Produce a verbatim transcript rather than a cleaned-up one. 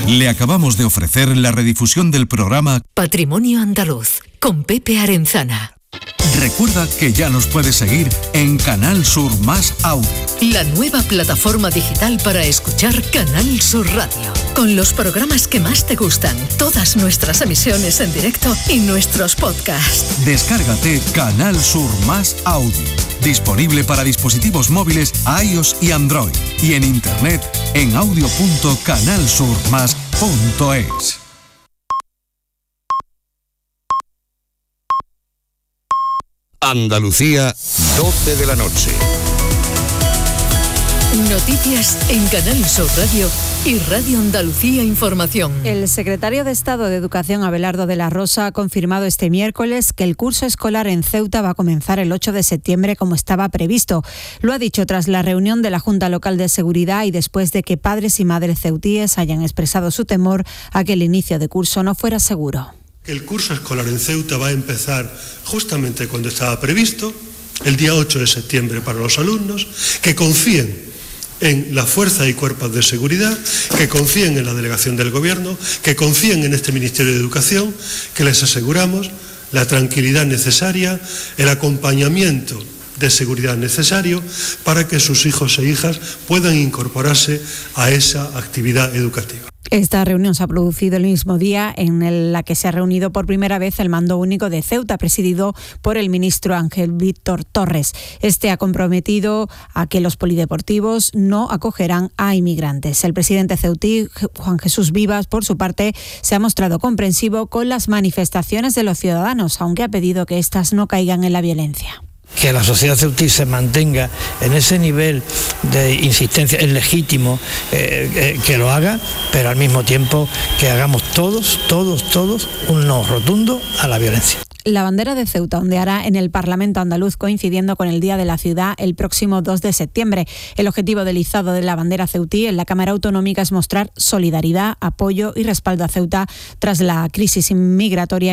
Le acabamos de ofrecer la redifusión del programa Patrimonio Andaluz, con Pepe Arenzana. Recuerda que ya nos puedes seguir en Canal Sur Más Audio, la nueva plataforma digital para escuchar Canal Sur Radio, con los programas que más te gustan, todas nuestras emisiones en directo y nuestros podcasts. Descárgate Canal Sur Más Audio, disponible para dispositivos móviles iOS y Android, y en internet en audio punto canal sur más punto es. Andalucía, doce de la noche. Noticias en Canal Sur Radio y Radio Andalucía Información. El secretario de Estado de Educación, Abelardo de la Rosa, ha confirmado este miércoles que el curso escolar en Ceuta va a comenzar el ocho de septiembre como estaba previsto. Lo ha dicho tras la reunión de la Junta Local de Seguridad y después de que padres y madres ceutíes hayan expresado su temor a que el inicio de curso no fuera seguro. El curso escolar en Ceuta va a empezar justamente cuando estaba previsto, el día ocho de septiembre para los alumnos, que confíen en la fuerza y cuerpos de seguridad, que confíen en la delegación del Gobierno, que confíen en este Ministerio de Educación, que les aseguramos la tranquilidad necesaria, el acompañamiento de seguridad necesario para que sus hijos e hijas puedan incorporarse a esa actividad educativa. Esta reunión se ha producido el mismo día en la que se ha reunido por primera vez el Mando Único de Ceuta, presidido por el ministro Ángel Víctor Torres. Este ha comprometido a que los polideportivos no acogerán a inmigrantes. El presidente ceutí, Juan Jesús Vivas, por su parte, se ha mostrado comprensivo con las manifestaciones de los ciudadanos, aunque ha pedido que éstas no caigan en la violencia. Que la sociedad ceutí se mantenga en ese nivel de insistencia, es legítimo eh, eh, que lo haga, pero al mismo tiempo que hagamos todos, todos, todos un no rotundo a la violencia. La bandera de Ceuta ondeará en el Parlamento andaluz coincidiendo con el Día de la Ciudad el próximo dos de septiembre. El objetivo del izado de la bandera ceutí en la Cámara Autonómica es mostrar solidaridad, apoyo y respaldo a Ceuta tras la crisis migratoria